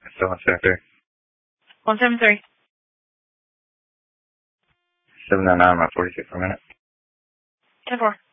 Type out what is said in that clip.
Still 173. 173. 709, I'm at 46 per minute. 10-4.